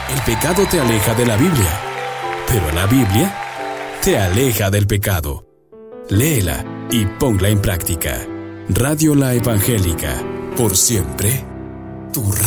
El pecado te aleja de la Biblia, pero la Biblia te aleja del pecado. Léela y ponla en práctica. Radio La Evangélica, por siempre, tu radio.